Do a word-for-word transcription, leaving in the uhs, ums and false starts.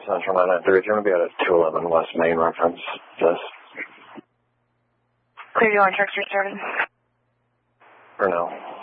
Central nine nine three, you're going to be at a two eleven West Main reference. Just Clear you on Church Street, Jordan. for now.